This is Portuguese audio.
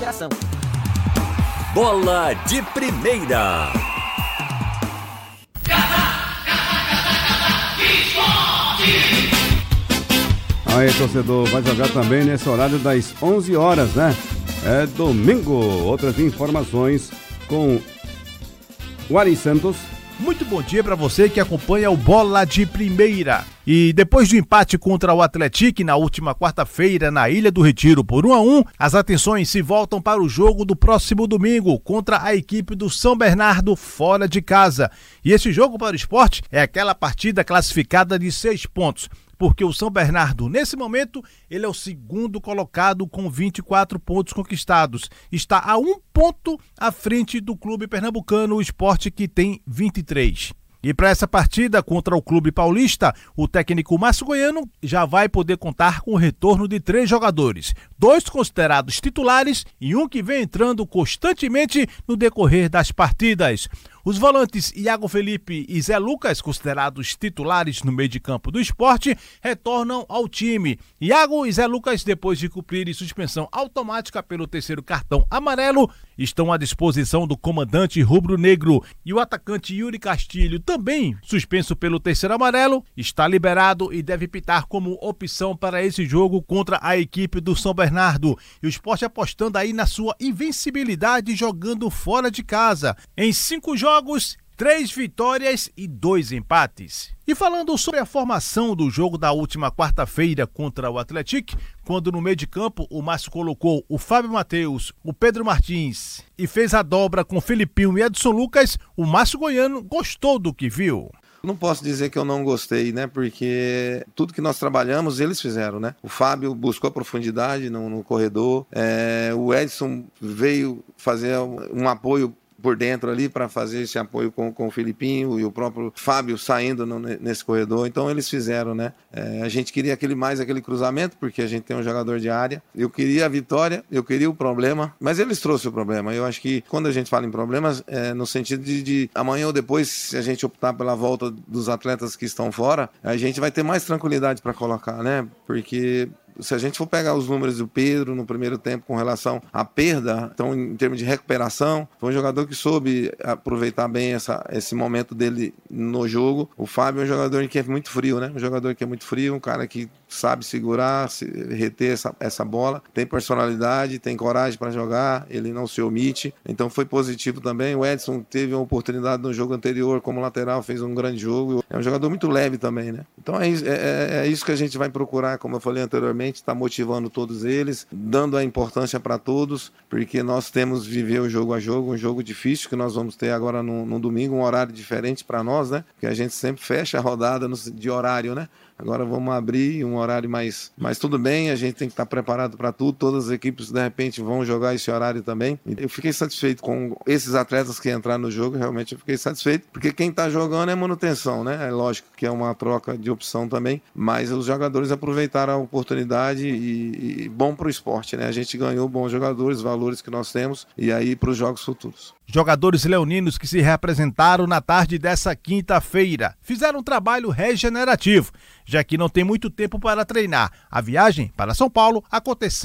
Bola de Primeira. Aí, torcedor, vai jogar também nesse horário das 11 horas, né? É domingo. Outras informações com o Ari Santos. Muito bom dia para você que acompanha o Bola de Primeira. E depois do empate contra o Atlético na última quarta-feira na Ilha do Retiro por 1-1, as atenções se voltam para o jogo do próximo domingo contra a equipe do São Bernardo fora de casa. E esse jogo para o esporte é aquela partida classificada de 6 pontos. Porque o São Bernardo, nesse momento, ele é o segundo colocado com 24 pontos conquistados. Está a 1 ponto à frente do clube pernambucano, o Sport, que tem 23. E para essa partida contra o clube paulista, o técnico Márcio Goiano já vai poder contar com o retorno de 3 jogadores. 2 considerados titulares e um que vem entrando constantemente no decorrer das partidas. Os volantes Iago Felipe e Zé Lucas, considerados titulares no meio de campo do Sport, retornam ao time. Iago e Zé Lucas, depois de cumprirem suspensão automática pelo 3º cartão amarelo, estão à disposição do comandante rubro-negro. E o atacante Yuri Castilho, também suspenso pelo 3º amarelo, está liberado e deve pitar como opção para esse jogo contra a equipe do São Bernardo. E o Sport apostando aí na sua invencibilidade jogando fora de casa. Em 5 jogos, 3 vitórias e 2 empates. E falando sobre a formação do jogo da última quarta-feira contra o Atlético, quando no meio de campo o Márcio colocou o Fábio Matheus, o Pedro Martins e fez a dobra com o Felipinho e Edson Lucas, o Márcio Goiano gostou do que viu. Não posso dizer que eu não gostei, né? Porque tudo que nós trabalhamos, eles fizeram, né? O Fábio buscou a profundidade no corredor, o Edson veio fazer um apoio por dentro ali para fazer esse apoio com o Felipinho e o próprio Fábio saindo nesse corredor. Então eles fizeram, né? A gente queria aquele cruzamento, porque a gente tem um jogador de área. Eu queria a vitória, eu queria o problema, mas eles trouxeram o problema. Eu acho que quando a gente fala em problemas, no sentido de amanhã ou depois, se a gente optar pela volta dos atletas que estão fora, a gente vai ter mais tranquilidade para colocar, né? Porque se a gente for pegar os números do Pedro no primeiro tempo com relação à perda, então em termos de recuperação, foi um jogador que soube aproveitar bem esse momento dele no jogo. O Fábio é um jogador que é muito frio, né? Um jogador que é muito frio, um cara que sabe segurar, reter essa bola, tem personalidade, tem coragem para jogar, ele não se omite, então foi positivo também. O Edson teve uma oportunidade no jogo anterior como lateral, fez um grande jogo, é um jogador muito leve também, né? Então é isso que a gente vai procurar, como eu falei anteriormente, está motivando todos eles, dando a importância para todos, porque nós temos que viver o jogo a jogo, um jogo difícil que nós vamos ter agora no domingo, um horário diferente para nós, né? Porque a gente sempre fecha a rodada de horário, né? Agora vamos abrir um horário mais... Mas tudo bem, a gente tem que estar preparado para tudo. Todas as equipes, de repente, vão jogar esse horário também. Eu fiquei satisfeito com esses atletas que entraram no jogo. Realmente eu fiquei satisfeito. Porque quem está jogando é manutenção, né? É lógico que é uma troca de opção também. Mas os jogadores aproveitaram a oportunidade e bom para o esporte, né? A gente ganhou bons jogadores, valores que nós temos. E aí para os jogos futuros. Jogadores leoninos que se representaram na tarde dessa quinta-feira fizeram um trabalho regenerativo, já que não tem muito tempo para treinar. A viagem para São Paulo aconteceu